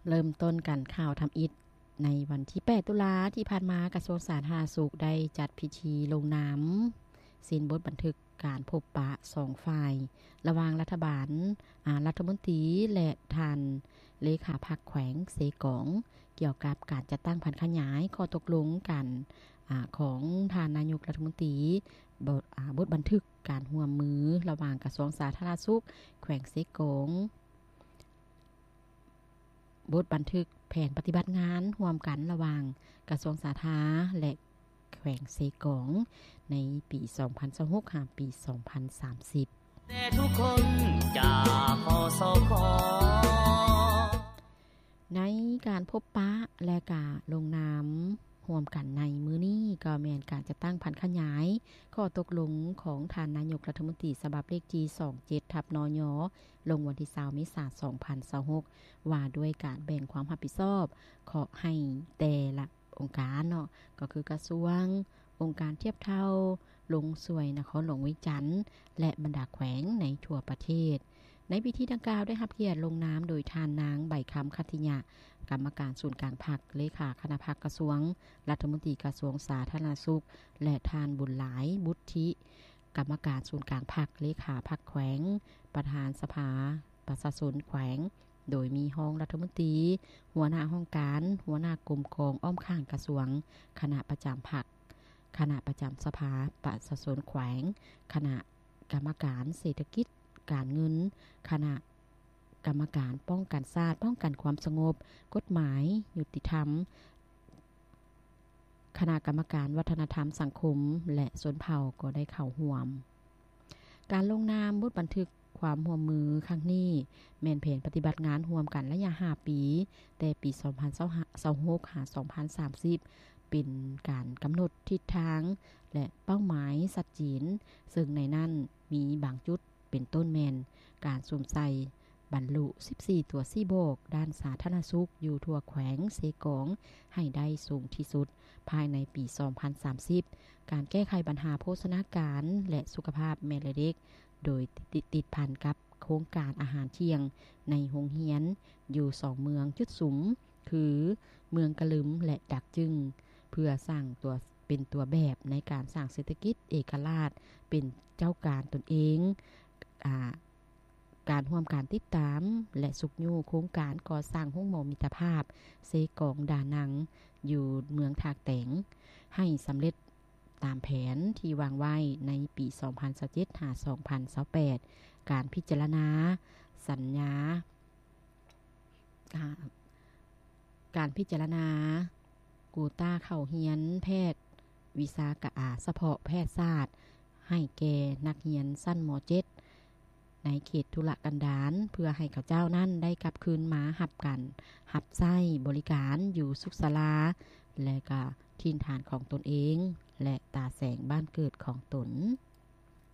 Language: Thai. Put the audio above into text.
เริ่มต้นกันข่าวทำอิฐในวันที่8ตุลาที่ผ่านมากระทรวงสาธารณสุขได้จัดพิธีลงนามสิ้นบทบันทึกการพบปะ2ฝ่ายระหว่างรัฐบาลรัฐมนตรีและท่านเลขาพรรคแขวงเสกองเกี่ยวกับการจัดตั้งพันธุ์ขยายข้อตกลงกันของท่านนายกรัฐมนตรีบทบันทึกการร่วมมือระหว่างกระทรวงสาธารณสุขแขวงเสกองบทบันทึกแผนปฏิบัติงานร่วมกันระหว่างกระทรวงสาธารณสุขและแขวงเสกองในปี2026ถึงปี2030แต่ทุกคนจากคสคในการพบปะและการลงนามร่วมกันในมื้อนี้ก็แม่นการจะตั้งพันธุ์ขยายข้อตกลงของท่านนายกรัฐมนตรีฉบับเลข G27/นย.ลงวันที่20เมษายน2026ว่าด้วยการแบ่งความรับผิดชอบขอให้แต่ละองค์การเนาะก็คือกระทรวงองค์การเทียบเท่าลงสวยนครหลวงวิจันทร์และบรรดาแขวงในทั่วประเทศในพิธีดังกล่าวได้รับเกียรติลงนามโดยท่านนางใบคำคัทธิยะกรรมการศูนย์กลางพรรคเลขาคณะพรรคกระทรวงรัฐมนตรีกระทรวงสาธารณสุขและท่านบุญหลายบุตธิกรรมการศูนย์กลางพรรคเลขาพรรคแขวงประธานสภาประชาชนแขวงโดยมีห้องรัฐมนตรีหัวหน้าห้องการหัวหน้ากรมกองอ้อมข้างกระทรวงคณะประจำพรรคคณะประจำสภาประชาชนแขวงคณะกรรมการเศรษฐกิจการเงินคณะกรรมการป้องกันชาติป้องกันความสงบกฎหมายยุติธรรมคณะกรรมการวัฒนธรรมสังคมและชนเผ่าก็ได้เข้าร่วมการลงนามบทบันทึกความร่วมมือครั้งนี้แม่นแผนปฏิบัติงานร่วมกันระยะ5ปีแต่ปี2026ถึง2030เป็นการกำหนดทิศทางและเป้าหมายชัดเจนซึ่งในนั้นมีบางจุดเป็นต้นแม่นการสวมใส่บรรลุ14ตัวซี่โบกด้านสาธารณสุขอยู่ทั่วแขวงเสกองให้ได้สูงที่สุดภายในปี2030การแก้ไขปัญหาโภชนาการและสุขภาพแม่และเด็กโดยติดพันกับโครงการอาหารเที่ยงในโรงเรียนอยู่2เมืองจุดสุมคือเมืองกะลึมและดักจึงเพื่อสร้างเป็นตัวแบบในการสร้างเศรษฐกิจเอกราชเป็นเจ้าการตนเองการร่วมการติดตามและสุกยู่โครงการก่อสร้างห้องหมอมิตรภาพเซกองดานังอยู่เมืองทากแตงให้สำเร็จตามแผนที่วางไว้ในปี2027ถึง2028การพิจารณาสัญญาการพิจารณากูต้าเข้าเรียนแพทย์วิชากะเฉพาะแพทยศาสตร์ให้แก่นักเรียนชั้นม.7 ในเขตทุรกันดารเพื่อให้เขาเจ้านั้นได้กลับคืนมาหับใช้บริการอยู่สุขศาลาและก็ถิ่นฐานของตนเองและตาแสงบ้านเกิดของตน